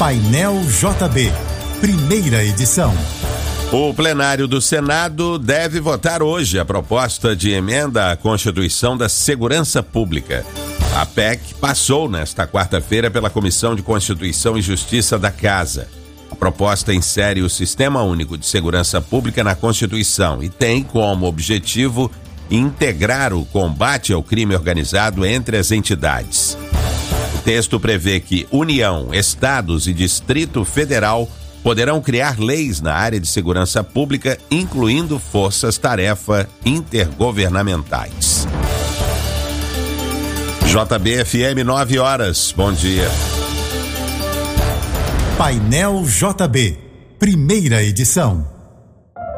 Painel JB, primeira edição. O plenário do Senado deve votar hoje a proposta de emenda à Constituição da Segurança Pública. A PEC passou nesta quarta-feira pela Comissão de Constituição e Justiça da Casa. A proposta insere o Sistema Único de Segurança Pública na Constituição e tem como objetivo integrar o combate ao crime organizado entre as entidades. O texto prevê que União, Estados e Distrito Federal poderão criar leis na área de segurança pública, incluindo forças-tarefa intergovernamentais. JB-FM 9 horas. Bom dia. Painel JB, primeira edição.